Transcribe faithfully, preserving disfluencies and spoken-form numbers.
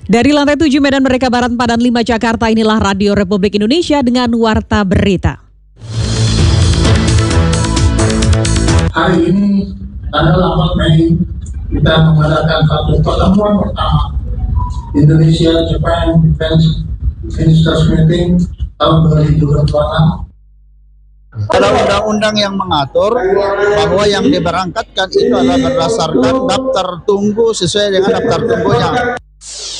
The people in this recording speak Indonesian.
Dari lantai tujuh Medan Merdeka Barat Padan lima Jakarta, inilah Radio Republik Indonesia dengan Warta Berita. Hari ini tanggal delapan Mei kita mengadakan satu pertemuan pertama Indonesia Japan Defense Ministers Meeting tahun dua ribu dua puluh enam. Ada undang-undang yang mengatur bahwa yang diberangkatkan itu adalah berdasarkan daftar tunggu sesuai dengan daftar tunggunya.